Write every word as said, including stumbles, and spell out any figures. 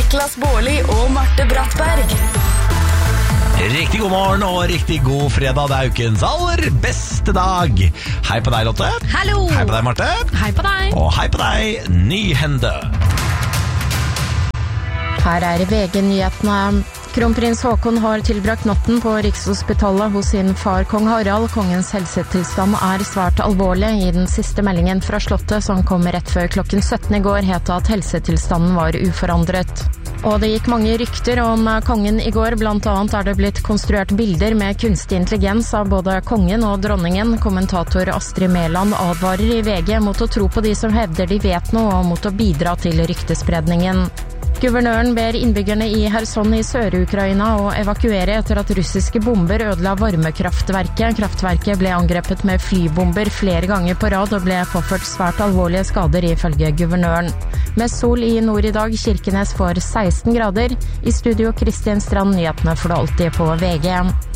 Niklas Baarli og Marte Brattberg. Riktig god morgen og riktig god fredag. Det er ukens aller beste dag. Hei på deg, Lotte. Hallo. Hei på deg, Marte. Hei på deg. Og hei på deg, Nyhende. Her er V G-nyhetene. Kronprins Haakon har tilbrakt natten på Rikshospitalet hos sin far kong Harald. Kongens helsetilstand er svært alvorlig. I den siste meldingen fra slottet, som kom rett før klokken sytten i går, het det at helsetilstanden var uforandret. Og det gikk mange rykter om kongen i går. Blant annet er det blitt konstruert bilder med kunstig intelligens av både kongen og dronningen. Kommentator Astrid Mæland advarer i V G mot å tro på de som hevder de vet noe, og mot å bidra til ryktespredningen. Guvernøren ber innbyggerne i Kherson i Sør-Ukraina å evakuere etter at russiske bomber ødela varmekraftverket. Kraftverket ble angrepet med flybomber flere ganger på rad og ble påført svært alvorlige skader ifølge guvernøren. Med sol i nord i dag, Kirkenes får seksten grader. I studio Kristian Strand, nyhetene får du alltid på V G.